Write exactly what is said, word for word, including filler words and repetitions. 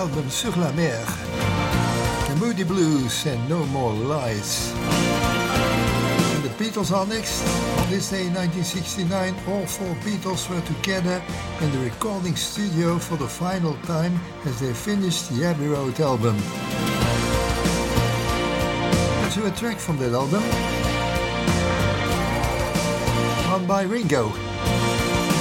album Sur la Mer, The Moody Blues and No More Lies. And the Beatles are next. On this day in nineteen sixty-nine, all four Beatles were together in the recording studio for the final time as they finished the Abbey Road album. To a track from that album, one by Ringo.